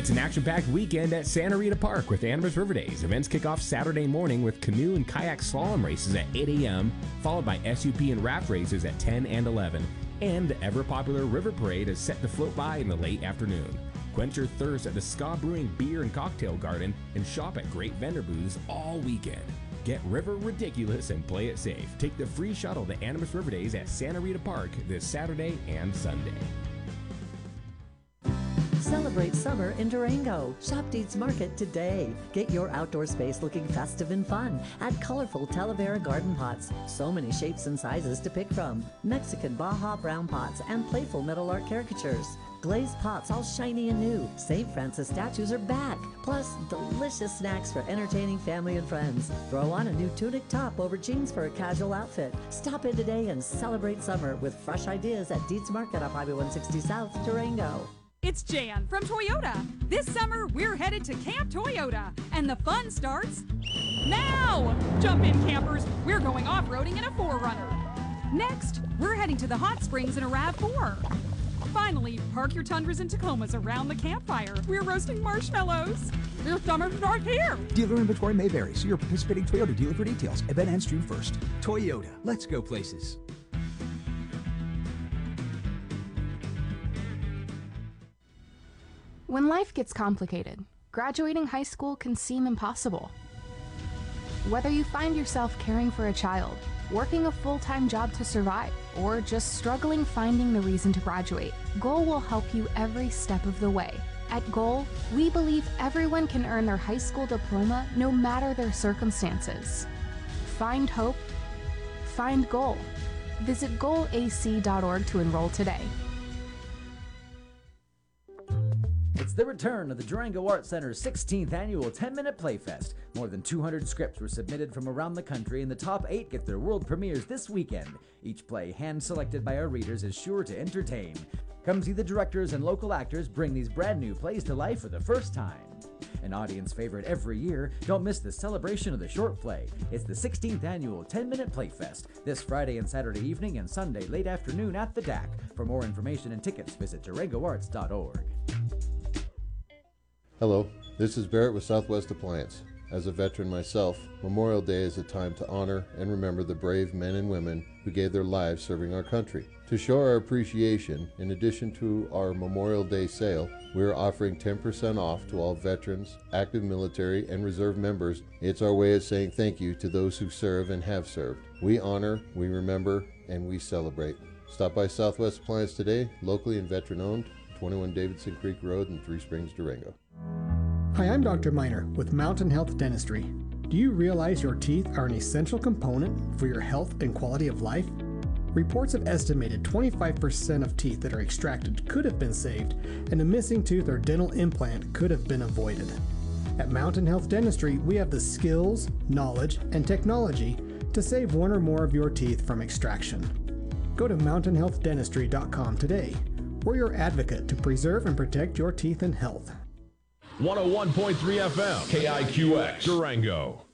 It's an action-packed weekend at Santa Rita Park with Animas River Days. Events kick off Saturday morning with canoe and kayak slalom races at 8 a.m., followed by SUP and raft races at 10 and 11. And the ever-popular River Parade is set to float by in the late afternoon. Quench your thirst at the Ska Brewing Beer and Cocktail Garden and shop at great vendor booths all weekend. Get river ridiculous and play it safe. Take the free shuttle to Animas River Days at Santa Rita Park this Saturday and Sunday. Celebrate summer in Durango. Shop Deeds Market today. Get your outdoor space looking festive and fun. Add colorful Talavera garden pots. So many shapes and sizes to pick from. Mexican Baja brown pots and playful metal art caricatures. Glazed pots all shiny and new. St. Francis statues are back. Plus, delicious snacks for entertaining family and friends. Throw on a new tunic top over jeans for a casual outfit. Stop in today and celebrate summer with fresh ideas at Deeds Market off Highway 160 South, Durango. It's Jan from Toyota. This summer, we're headed to Camp Toyota, and the fun starts now! Jump in, campers. We're going off-roading in a 4Runner. Next, we're heading to the hot springs in a RAV4. Finally, park your Tundras and Tacomas around the campfire. We're roasting marshmallows. Your summer starts here. Dealer inventory may vary. See your participating Toyota dealer for details. Event ends June 1st. Toyota. Let's go places. When life gets complicated, graduating high school can seem impossible. Whether you find yourself caring for a child, working a full-time job to survive, or just struggling finding the reason to graduate, Goal will help you every step of the way. At Goal, we believe everyone can earn their high school diploma no matter their circumstances. Find hope. Find Goal. Visit goalac.org to enroll today. It's the return of the Durango Arts Center's 16th annual 10-minute Playfest. More than 200 scripts were submitted from around the country, and the top 8 get their world premieres this weekend. Each play, hand-selected by our readers, is sure to entertain. Come see the directors and local actors bring these brand new plays to life for the first time. An audience favorite every year, don't miss the celebration of the short play. It's the 16th annual 10-minute Playfest, this Friday and Saturday evening and Sunday late afternoon at the DAC. For more information and tickets, visit DurangoArts.org. Hello, this is Barrett with Southwest Appliance. As a veteran myself, Memorial Day is a time to honor and remember the brave men and women who gave their lives serving our country. To show our appreciation, in addition to our Memorial Day sale, we are offering 10% off to all veterans, active military, and reserve members. It's our way of saying thank you to those who serve and have served. We honor, we remember, and we celebrate. Stop by Southwest Appliance today, locally and veteran-owned, 21 Davidson Creek Road in Three Springs, Durango. Hi, I'm Dr. Miner with Mountain Health Dentistry. Do you realize your teeth are an essential component for your health and quality of life? Reports have estimated 25% of teeth that are extracted could have been saved, and a missing tooth or dental implant could have been avoided. At Mountain Health Dentistry, we have the skills, knowledge, and technology to save one or more of your teeth from extraction. Go to mountainhealthdentistry.com today. We're your advocate to preserve and protect your teeth and health. 101.3 FM, KIQX, Durango.